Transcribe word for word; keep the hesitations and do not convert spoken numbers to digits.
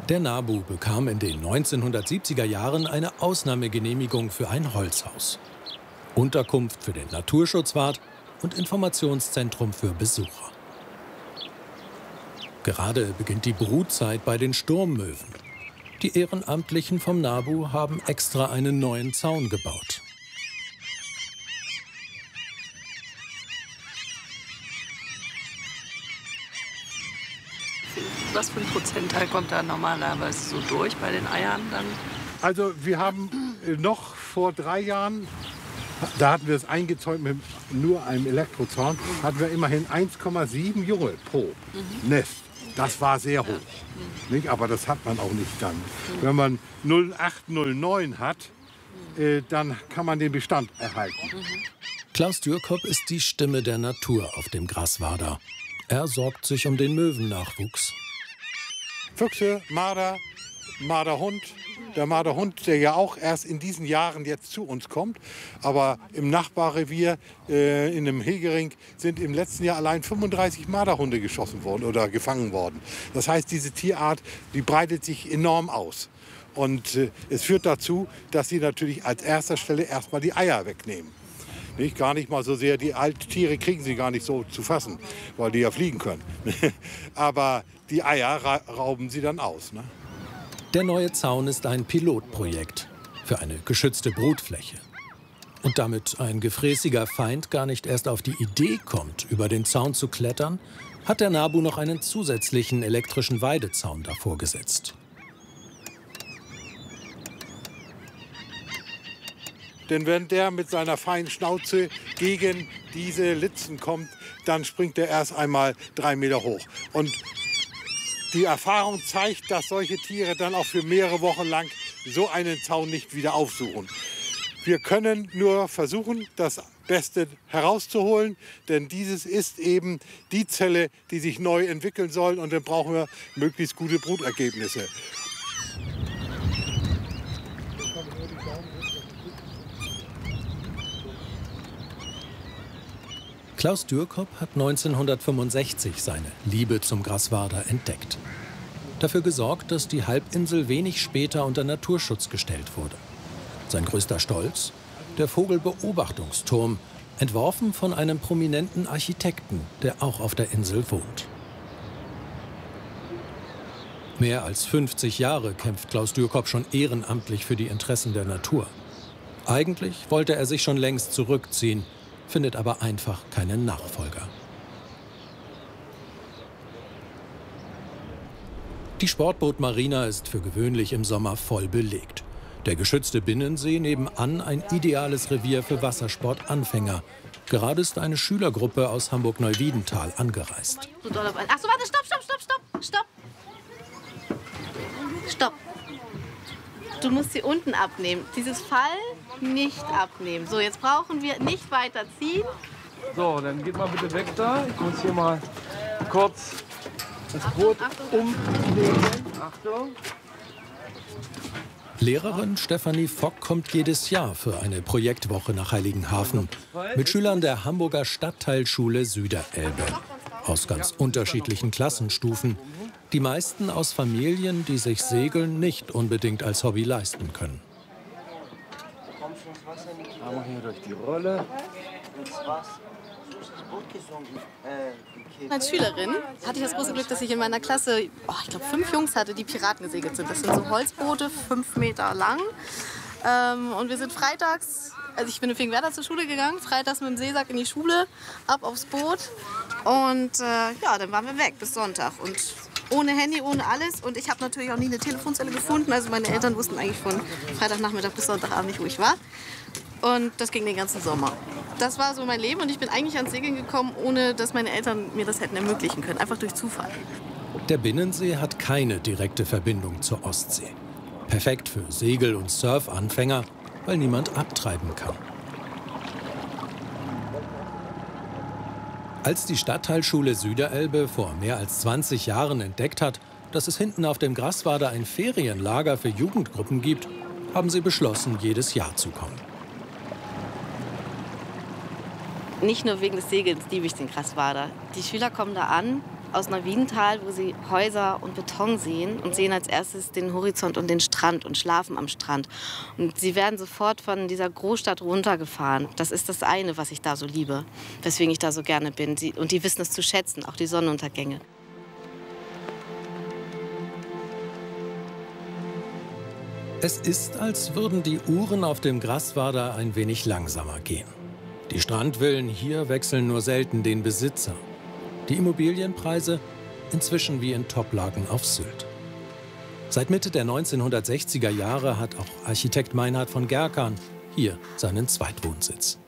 Der NABU bekam in den neunzehnhundertsiebziger Jahren eine Ausnahmegenehmigung für ein Holzhaus. Unterkunft für den Naturschutzwart und Informationszentrum für Besucher. Gerade beginnt die Brutzeit bei den Sturmmöwen. Die Ehrenamtlichen vom NABU haben extra einen neuen Zaun gebaut. Was für ein Prozentteil kommt da normalerweise so durch bei den Eiern dann? Also wir haben noch vor drei Jahren, da hatten wir es eingezäunt mit nur einem Elektrozaun, hatten wir immerhin eins Komma sieben Junge pro mhm. Nest. Das war sehr hoch. Ja. Nicht? Aber das hat man auch nicht dann. Mhm. Wenn man null Komma acht, null Komma neun hat, äh, dann kann man den Bestand erhalten. Mhm. Klaus Dürkop ist die Stimme der Natur auf dem Graswader. Er sorgt sich um den Möwennachwuchs. Füchse, Marder, Marderhund. Der Marderhund, der ja auch erst in diesen Jahren jetzt zu uns kommt. Aber im Nachbarrevier äh, in einem Hegering sind im letzten Jahr allein fünfunddreißig Marderhunde geschossen worden oder gefangen worden. Das heißt, diese Tierart, die breitet sich enorm aus. Und äh, es führt dazu, dass sie natürlich als erster Stelle erstmal die Eier wegnehmen. Nicht, gar nicht mal so sehr, die Alttiere kriegen sie gar nicht so zu fassen, weil die ja fliegen können. Aber die Eier ra rauben sie dann aus. Ne? Der neue Zaun ist ein Pilotprojekt für eine geschützte Brutfläche. Und damit ein gefräßiger Feind gar nicht erst auf die Idee kommt, über den Zaun zu klettern, hat der NABU noch einen zusätzlichen elektrischen Weidezaun davor gesetzt. Denn wenn der mit seiner feinen Schnauze gegen diese Litzen kommt, dann springt er erst einmal drei Meter hoch. Und die Erfahrung zeigt, dass solche Tiere dann auch für mehrere Wochen lang so einen Zaun nicht wieder aufsuchen. Wir können nur versuchen, das Beste herauszuholen, denn dieses ist eben die Zelle, die sich neu entwickeln soll, und dann brauchen wir möglichst gute Brutergebnisse. Klaus Dürkop hat neunzehnhundertfünfundsechzig seine Liebe zum Graswader entdeckt. Dafür gesorgt, dass die Halbinsel wenig später unter Naturschutz gestellt wurde. Sein größter Stolz? Der Vogelbeobachtungsturm, entworfen von einem prominenten Architekten, der auch auf der Insel wohnt. Mehr als fünfzig Jahre kämpft Klaus Dürkop schon ehrenamtlich für die Interessen der Natur. Eigentlich wollte er sich schon längst zurückziehen, findet aber einfach keinen Nachfolger. Die Sportboot Marina ist für gewöhnlich im Sommer voll belegt. Der geschützte Binnensee nebenan ein ideales Revier für Wassersportanfänger. Gerade ist eine Schülergruppe aus Hamburg-Neuwiedental angereist. Ach so, warte, stopp, stopp, stopp, stopp, stopp. Stopp. Du musst sie unten abnehmen. Dieses Fall nicht abnehmen. So, jetzt brauchen wir nicht weiter ziehen. So, dann geht mal bitte weg da. Ich muss hier mal kurz das Boot umlegen. Achtung. Lehrerin Stefanie Fock kommt jedes Jahr für eine Projektwoche nach Heiligenhafen mit Schülern der Hamburger Stadtteilschule Süderelbe. Aus ganz unterschiedlichen Klassenstufen. Die meisten aus Familien, die sich Segeln nicht unbedingt als Hobby leisten können. Einmal hier durch die Rolle. Als Schülerin hatte ich das große Glück, dass ich in meiner Klasse, oh, ich glaube, fünf Jungs hatte, die Piraten gesegelt sind. Das sind so Holzboote, fünf Meter lang. Ähm, und wir sind freitags, also ich bin in Finkenwerder zur Schule gegangen, freitags mit dem Seesack in die Schule, ab aufs Boot. Und äh, ja, dann waren wir weg bis Sonntag. Und ohne Handy, ohne alles. Und ich habe natürlich auch nie eine Telefonzelle gefunden. Also meine Eltern wussten eigentlich von Freitagnachmittag bis Sonntagabend nicht, wo ich war. Und das ging den ganzen Sommer. Das war so mein Leben und ich bin eigentlich ans Segeln gekommen, ohne dass meine Eltern mir das hätten ermöglichen können. Einfach durch Zufall. Der Binnensee hat keine direkte Verbindung zur Ostsee. Perfekt für Segel- und Surfanfänger, weil niemand abtreiben kann. Als die Stadtteilschule Süderelbe vor mehr als zwanzig Jahren entdeckt hat, dass es hinten auf dem Graswader ein Ferienlager für Jugendgruppen gibt, haben sie beschlossen, jedes Jahr zu kommen. Nicht nur wegen des Segelns liebe ich den Graswader. Die Schüler kommen da an aus Neuwiedental, wo sie Häuser und Beton sehen und sehen als erstes den Horizont und den Strand und schlafen am Strand. Und sie werden sofort von dieser Großstadt runtergefahren. Das ist das eine, was ich da so liebe, weswegen ich da so gerne bin. Sie, und die wissen es zu schätzen, auch die Sonnenuntergänge. Es ist, als würden die Uhren auf dem Graswader ein wenig langsamer gehen. Die Strandvillen hier wechseln nur selten den Besitzer. Die Immobilienpreise inzwischen wie in Toplagen auf Sylt. Seit Mitte der neunzehnhundertsechziger Jahre hat auch Architekt Meinhard von Gerkan hier seinen Zweitwohnsitz.